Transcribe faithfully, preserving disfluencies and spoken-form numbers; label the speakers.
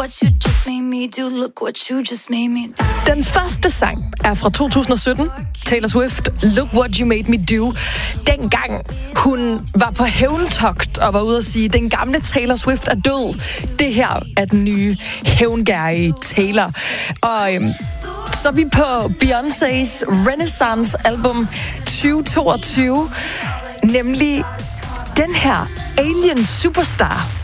Speaker 1: what you just made me do. Look what you just made me do.
Speaker 2: Den første sang er fra to tusind og sytten. Taylor Swift, Look What You Made Me Do. Dengang hun var på hævntogt og var ude at sige, den gamle Taylor Swift er død. Det her er den nye hævngærige Taylor. Og øhm, så er vi på Beyoncés Renaissance-album tyve toogtyve. Nemlig den her Alien Superstar.